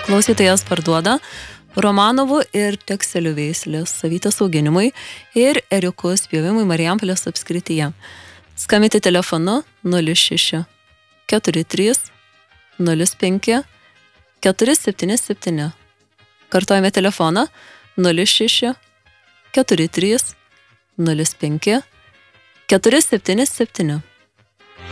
Klausytojas parduoda Romanovų ir Tekselių veislės avytės auginimui ir ėriukus pjovimui Marijampolės apskrityje. Skambinti telefonu 06 43 05 477. Kartojame telefoną 06 43 05 477.